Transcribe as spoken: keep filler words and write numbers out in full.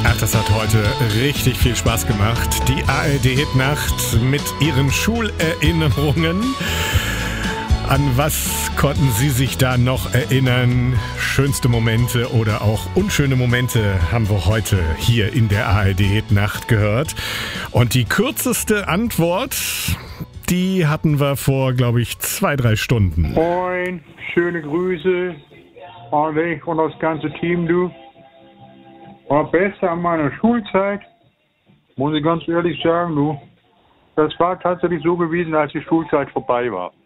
Ach, das hat heute richtig viel Spaß gemacht. Die A R D-Hit-Nacht mit ihren Schulerinnerungen. An was konnten Sie sich da noch erinnern? Schönste Momente oder auch unschöne Momente haben wir heute hier in der A R D-Hit-Nacht gehört. Und die kürzeste Antwort, die hatten wir vor, glaube ich, zwei, drei Stunden. Moin, schöne Grüße an dich und das ganze Team, du. War besser an meiner Schulzeit, muss ich ganz ehrlich sagen, du. Das war tatsächlich so gewesen, als die Schulzeit vorbei war.